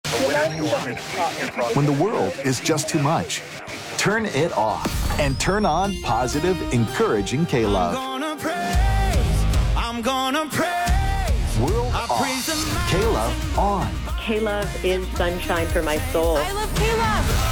When the world is just too much, turn it off and turn on positive, encouraging K-Love. I'm gonna praise. World off. K-Love on. K-Love is sunshine for my soul. I love K-Love.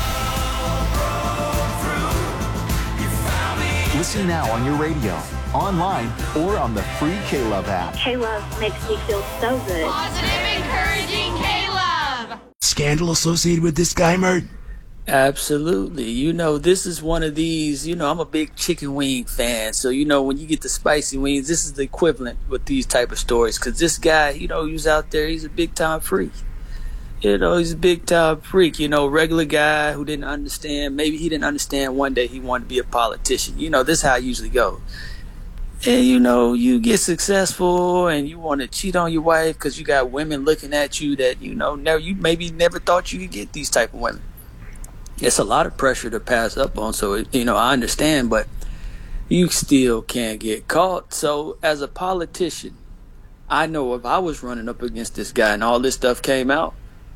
Listen now on your radio, online, or on the free K-Love app. K-Love makes me feel so good. Positive, encouraging K-Love. Scandal associated with this guy, Mert? Absolutely. You know, this is one of these, I'm a big chicken wing fan. So, when you get the spicy wings, this is the equivalent with these type of stories. Because this guy, he was out there, he's a big-time freak. He's a big-time freak, regular guy who didn't understand. Maybe he didn't understand one day he wanted to be a politician. This is how it usually goes. And, you get successful and you want to cheat on your wife because you got women looking at you that, you maybe never thought you could get these type of women. It's a lot of pressure to pass up on, so, I understand, but you still can't get caught. So, as a politician, I know if I was running up against this guy and all this stuff came out,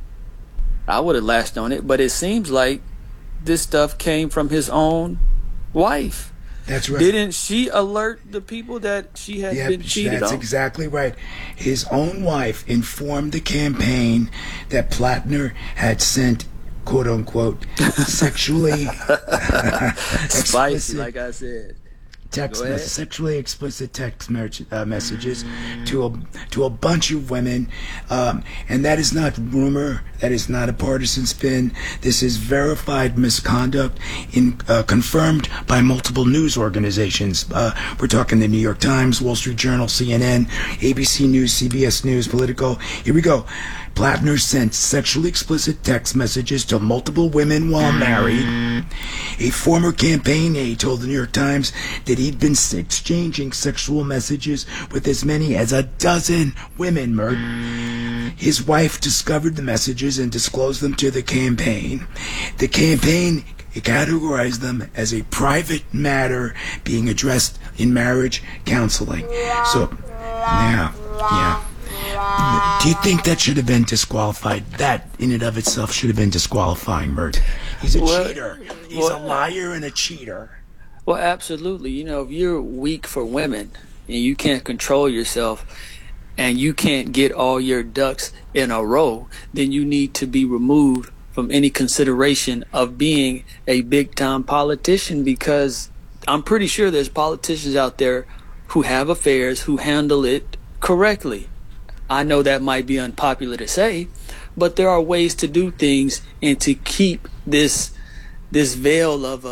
I would have lashed on it. But it seems like this stuff came from his own wife. That's right. Didn't she alert the people that she had been cheated on? That's exactly right. His own wife informed the campaign that Plattner had sent quote unquote sexually spicy, like I said, sexually explicit text messages to a bunch of women, and that is not rumor. That is not a partisan spin. This is verified misconduct, confirmed by multiple news organizations. We're talking the New York Times, Wall Street Journal, CNN, ABC News, CBS News, Politico. Here we go. Plattner sent sexually explicit text messages to multiple women while married. A former campaign aide told the New York Times that he'd been exchanging sexual messages with as many as a dozen women, Mert. His wife discovered the messages and disclosed them to the campaign. The campaign categorized them as a private matter being addressed in marriage counseling. So, yeah. Do you think that should have been disqualified? That, in and of itself, should have been disqualifying, Mert. He's a cheater. He's a liar and a cheater. Well, absolutely. If you're weak for women and you can't control yourself and you can't get all your ducks in a row, then you need to be removed from any consideration of being a big-time politician, because I'm pretty sure there's politicians out there who have affairs, who handle it correctly. I know that might be unpopular to say, but there are ways to do things and to keep this veil of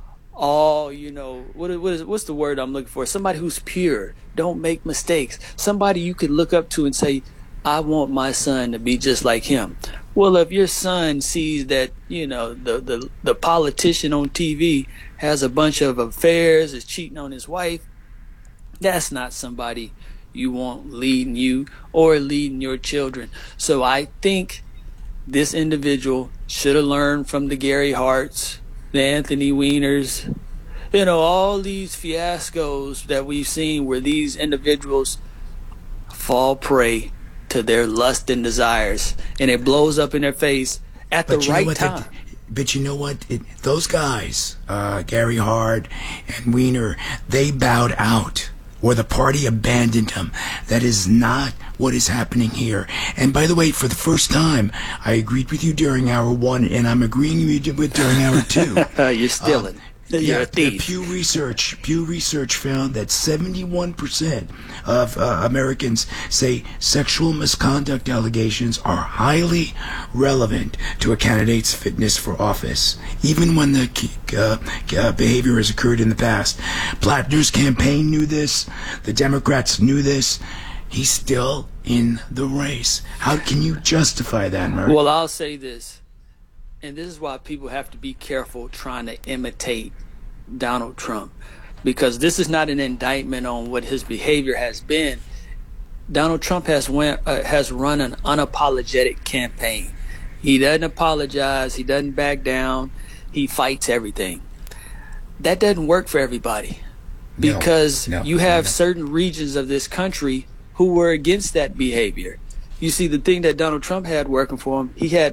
what's the word I'm looking for? Somebody who's pure, don't make mistakes. Somebody you could look up to and say, I want my son to be just like him. Well, if your son sees that, the politician on TV has a bunch of affairs, is cheating on his wife, that's not somebody you want leading you or leading your children. So I think this individual should have learned from the Gary Harts, the Anthony Weiners, all these fiascos that we've seen where these individuals fall prey to their lust and desires, and it blows up in their face at the right time. But you know what? Those guys, Gary Hart and Weiner, they bowed out, or the party abandoned him. That is not what is happening here. And by the way, for the first time, I agreed with you during hour one, and I'm agreeing with you during hour two. You're stealing. You're a thief. Pew Research found that 71% of Americans say sexual misconduct allegations are highly relevant to a candidate's fitness for office, even when the behavior has occurred in the past. Plattner's campaign knew this. The Democrats knew this. He's still in the race. How can you justify that, Murray? Well, I'll say this. And this is why people have to be careful trying to imitate Donald Trump, because this is not an indictment on what his behavior has been. Donald Trump has run an unapologetic campaign. He doesn't apologize. He doesn't back down. He fights everything. That doesn't work for everybody, because you have certain regions of this country who were against that behavior. You see, the thing that Donald Trump had working for him, he had